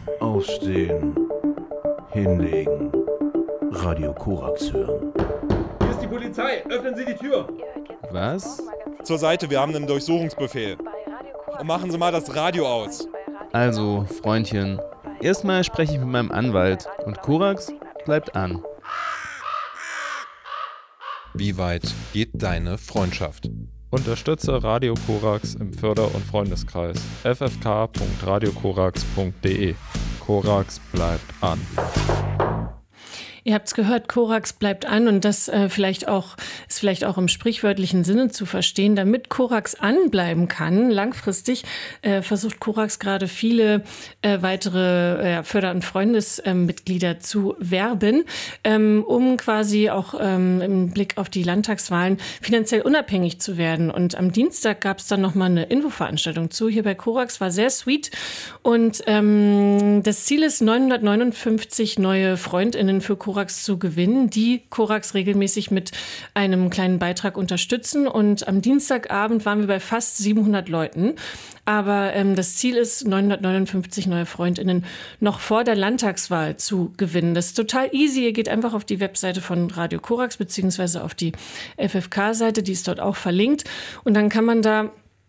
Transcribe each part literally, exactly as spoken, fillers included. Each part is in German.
Aufstehen. Hinlegen. Radio Korax hören. Hier ist die Polizei. Öffnen Sie die Tür. Was? Zur Seite, wir haben einen Durchsuchungsbefehl. Und machen Sie mal das Radio aus. Also, Freundchen, erstmal spreche ich mit meinem Anwalt und Korax bleibt an. Wie weit geht deine Freundschaft? Unterstütze Radio Korax im Förder- und Freundeskreis f f k punkt radio korax punkt d e. Korax bleibt an. Ihr habt es gehört, Korax bleibt an und das äh, vielleicht auch, ist vielleicht auch im sprichwörtlichen Sinne zu verstehen. Damit Korax anbleiben kann, langfristig, äh, versucht Korax gerade viele äh, weitere äh, Förder- und Freundesmitglieder äh, zu werben, ähm, um quasi auch ähm, im Blick auf die Landtagswahlen finanziell unabhängig zu werden. Und am Dienstag gab es dann nochmal eine Infoveranstaltung zu. Hier bei Korax war sehr sweet und ähm, das Ziel ist, neunhundertneunundfünfzig neue FreundInnen für Korax zu gewinnen, die Korax regelmäßig mit einem kleinen Beitrag unterstützen. Und am Dienstagabend waren wir bei fast siebenhundert Leuten. Aber ähm, das Ziel ist, neunhundertneunundfünfzig neue FreundInnen noch vor der Landtagswahl zu gewinnen. Das ist total easy. Ihr geht einfach auf die Webseite von Radio Korax beziehungsweise auf die F F K-Seite, die ist dort auch verlinkt. Und dann kann man da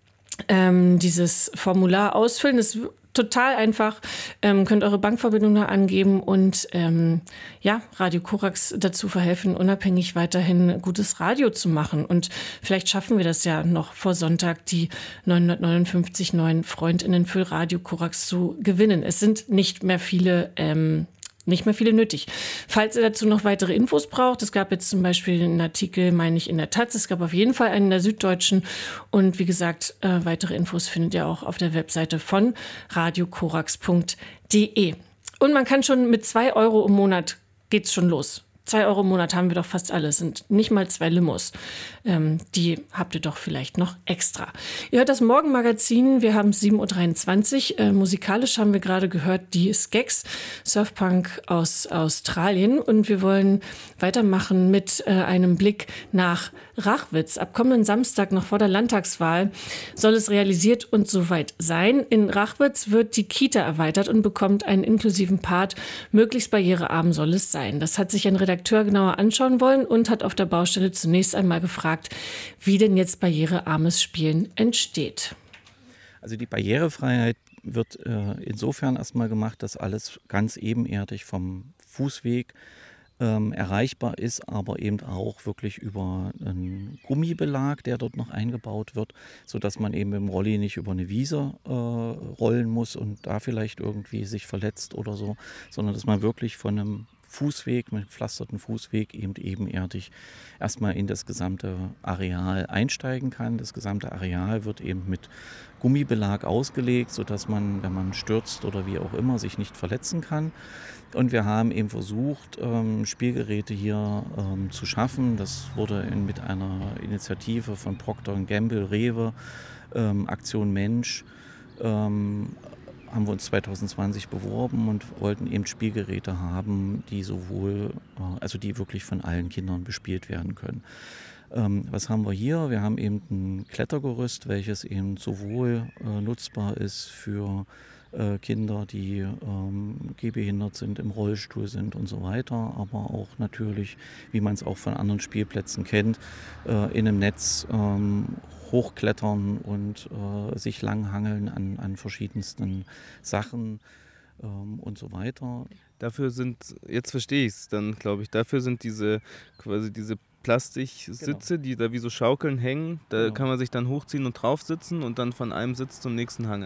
ähm, dieses Formular ausfüllen. Das total einfach, ähm, könnt eure Bankverbindung da angeben und ähm, ja, Radio Korax dazu verhelfen, unabhängig weiterhin gutes Radio zu machen. Und vielleicht schaffen wir das ja noch vor Sonntag, die neunhundertneunundfünfzig neuen FreundInnen für Radio Korax zu gewinnen. Es sind nicht mehr viele ähm, nicht mehr viele nötig. Falls ihr dazu noch weitere Infos braucht, es gab jetzt zum Beispiel einen Artikel, meine ich, in der Taz, es gab auf jeden Fall einen in der Süddeutschen und wie gesagt, äh, weitere Infos findet ihr auch auf der Webseite von radio korax punkt d e. Und man kann schon mit zwei Euro im Monat geht's schon los. Zwei Euro im Monat haben wir doch fast alle, es sind nicht mal zwei Limos. Ähm, die habt ihr doch vielleicht noch extra. Ihr hört das Morgenmagazin, wir haben sieben Uhr dreiundzwanzig. Äh, musikalisch haben wir gerade gehört die Skeks, Surfpunk aus Australien. Und wir wollen weitermachen mit äh, einem Blick nach Rachwitz. Ab kommenden Samstag, noch vor der Landtagswahl, soll es realisiert und soweit sein. In Rachwitz wird die Kita erweitert und bekommt einen inklusiven Part. Möglichst barrierearm soll es sein. Das hat sich ein Redakteur genauer anschauen wollen und hat auf der Baustelle zunächst einmal gefragt, wie denn jetzt barrierearmes Spielen entsteht. Also die Barrierefreiheit wird äh, insofern erstmal gemacht, dass alles ganz ebenerdig vom Fußweg ähm, erreichbar ist, aber eben auch wirklich über einen Gummibelag, der dort noch eingebaut wird, sodass man eben mit dem Rolli nicht über eine Wiese äh, rollen muss und da vielleicht irgendwie sich verletzt oder so, sondern dass man wirklich von einem Fußweg, mit gepflasterten Fußweg eben ebenerdig erstmal in das gesamte Areal einsteigen kann. Das gesamte Areal wird eben mit Gummibelag ausgelegt, sodass man, wenn man stürzt oder wie auch immer, sich nicht verletzen kann. Und wir haben eben versucht, ähm, Spielgeräte hier ähm, zu schaffen. Das wurde in, mit einer Initiative von Procter und Gamble, Rewe, ähm, Aktion Mensch, ähm, haben wir uns zwanzig zwanzig beworben und wollten eben Spielgeräte haben, die sowohl, also die wirklich von allen Kindern bespielt werden können. Ähm, was haben wir hier? Wir haben eben ein Klettergerüst, welches eben sowohl äh, nutzbar ist für äh, Kinder, die ähm, gehbehindert sind, im Rollstuhl sind und so weiter, aber auch natürlich, wie man es auch von anderen Spielplätzen kennt, äh, in einem Netz ähm, hochklettern und äh, sich langhangeln an, an verschiedensten Sachen ähm, und so weiter. Dafür sind, jetzt verstehe ich es dann, glaube ich, dafür sind diese quasi diese Plastiksitze, genau, die da wie so Schaukeln hängen, da genau, kann man sich dann hochziehen und drauf sitzen und dann von einem Sitz zum nächsten hangeln.